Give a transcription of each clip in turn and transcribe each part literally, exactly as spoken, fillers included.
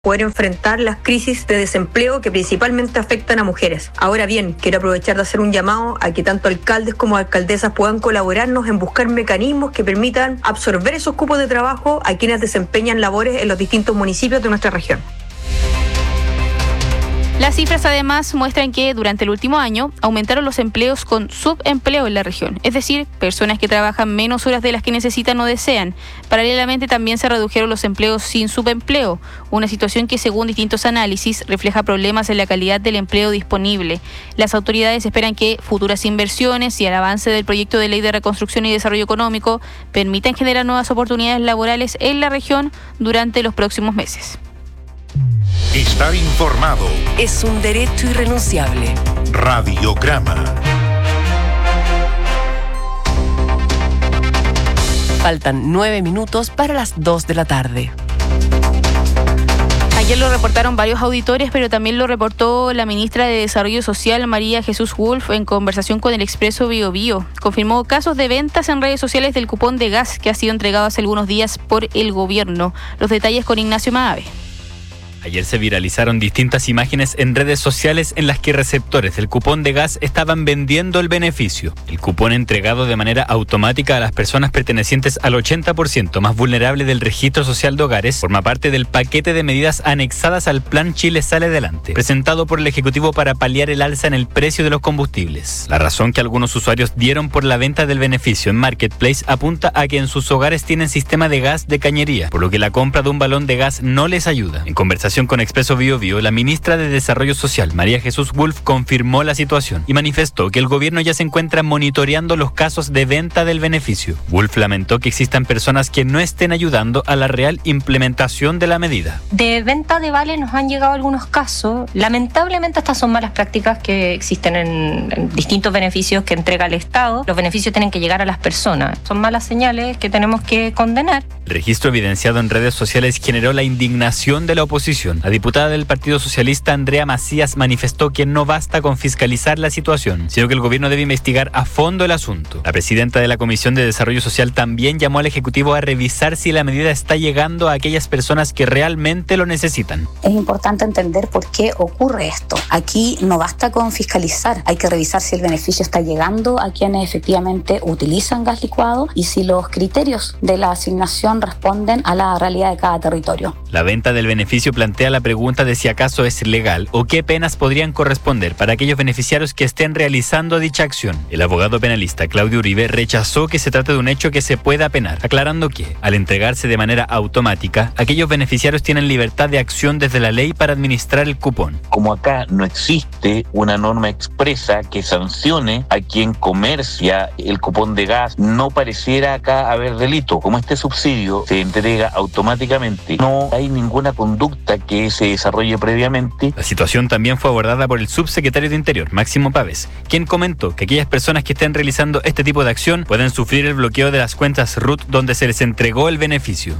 poder enfrentar las crisis de desempleo que principalmente afectan a mujeres. Ahora bien, quiero aprovechar de hacer un llamado a que tanto alcaldes como alcaldesas puedan colaborarnos en buscar mecanismos que permitan absorber esos cupos de trabajo a quienes desempeñan labores en los distintos municipios de nuestra región. Las cifras además muestran que durante el último año aumentaron los empleos con subempleo en la región, es decir, personas que trabajan menos horas de las que necesitan o desean. Paralelamente también se redujeron los empleos sin subempleo, una situación que según distintos análisis refleja problemas en la calidad del empleo disponible. Las autoridades esperan que futuras inversiones y el avance del proyecto de ley de reconstrucción y desarrollo económico permitan generar nuevas oportunidades laborales en la región durante los próximos meses. Estar informado es un derecho irrenunciable. Radiograma. Faltan nueve minutos para las dos de la tarde. Ayer lo reportaron varios auditores, pero también lo reportó la ministra de Desarrollo Social, María Jesús Wolf, en conversación con el Expreso Bio Bio. Confirmó casos de ventas en redes sociales del cupón de gas que ha sido entregado hace algunos días por el gobierno. Los detalles con Ignacio Maave. Ayer se viralizaron distintas imágenes en redes sociales en las que receptores del cupón de gas estaban vendiendo el beneficio. El cupón entregado de manera automática a las personas pertenecientes al ochenta por ciento más vulnerable del registro social de hogares forma parte del paquete de medidas anexadas al Plan Chile Sale Adelante, presentado por el Ejecutivo para paliar el alza en el precio de los combustibles. La razón que algunos usuarios dieron por la venta del beneficio en Marketplace apunta a que en sus hogares tienen sistema de gas de cañería, por lo que la compra de un balón de gas no les ayuda. En conversación con Expreso Bio Bio, la ministra de Desarrollo Social, María Jesús Wolf, confirmó la situación y manifestó que el gobierno ya se encuentra monitoreando los casos de venta del beneficio. Wolf lamentó que existan personas que no estén ayudando a la real implementación de la medida. De venta de vales nos han llegado algunos casos. Lamentablemente estas son malas prácticas que existen en, en distintos beneficios que entrega el Estado. Los beneficios tienen que llegar a las personas. Son malas señales que tenemos que condenar. El registro evidenciado en redes sociales generó la indignación de la oposición. La diputada del Partido Socialista, Andrea Macías, manifestó que no basta con fiscalizar la situación, sino que el gobierno debe investigar a fondo el asunto. La presidenta de la Comisión de Desarrollo Social también llamó al Ejecutivo a revisar si la medida está llegando a aquellas personas que realmente lo necesitan. Es importante entender por qué ocurre esto. Aquí no basta con fiscalizar, hay que revisar si el beneficio está llegando a quienes efectivamente utilizan gas licuado y si los criterios de la asignación responden a la realidad de cada territorio. La venta del beneficio plantea la pregunta de si acaso es legal o qué penas podrían corresponder para aquellos beneficiarios que estén realizando dicha acción. El abogado penalista Claudio Uribe rechazó que se trate de un hecho que se pueda penar, aclarando que, al entregarse de manera automática, aquellos beneficiarios tienen libertad de acción desde la ley para administrar el cupón. Como acá no existe una norma expresa que sancione a quien comercia el cupón de gas, no pareciera acá haber delito. Como este subsidio se entrega automáticamente, no hay ninguna conducta que se desarrolle previamente. La situación también fue abordada por el subsecretario de Interior, Máximo Pávez, quien comentó que aquellas personas que estén realizando este tipo de acción pueden sufrir el bloqueo de las cuentas R U T donde se les entregó el beneficio.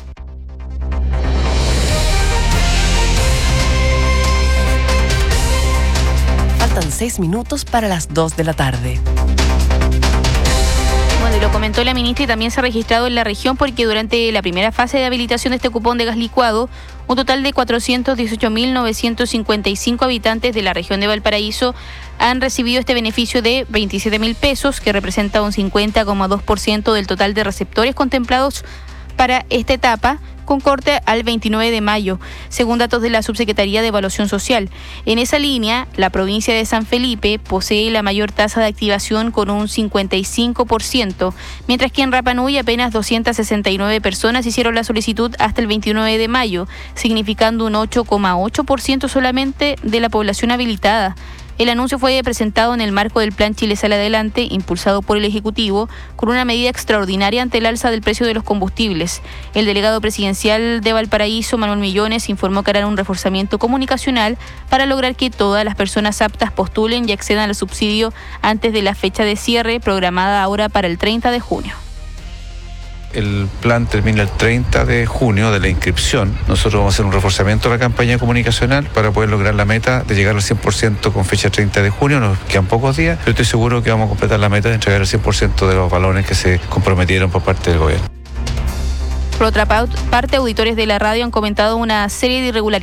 Faltan seis minutos para las dos de la tarde. Bueno, y lo comentó la ministra y también se ha registrado en la región porque durante la primera fase de habilitación de este cupón de gas licuado, un total de cuatrocientos dieciocho mil novecientos cincuenta y cinco habitantes de la región de Valparaíso han recibido este beneficio de veintisiete mil pesos, que representa un cincuenta coma dos por ciento del total de receptores contemplados para esta etapa, con corte al veintinueve de mayo, según datos de la Subsecretaría de Evaluación Social. En esa línea, la provincia de San Felipe posee la mayor tasa de activación con un cincuenta y cinco por ciento, mientras que en Rapa Nui apenas doscientas sesenta y nueve personas hicieron la solicitud hasta el veintinueve de mayo, significando un ocho coma ocho por ciento solamente de la población habilitada. El anuncio fue presentado en el marco del Plan Chile Sale Adelante, impulsado por el Ejecutivo, con una medida extraordinaria ante el alza del precio de los combustibles. El delegado presidencial de Valparaíso, Manuel Millones, informó que harán un reforzamiento comunicacional para lograr que todas las personas aptas postulen y accedan al subsidio antes de la fecha de cierre, programada ahora para el treinta de junio. El plan termina el treinta de junio de la inscripción. Nosotros vamos a hacer un reforzamiento de la campaña comunicacional para poder lograr la meta de llegar al cien por ciento con fecha treinta de junio. Nos quedan pocos días, pero estoy seguro que vamos a completar la meta de entregar el cien por ciento de los balones que se comprometieron por parte del gobierno. Por otra parte, auditores de la radio han comentado una serie de irregularidades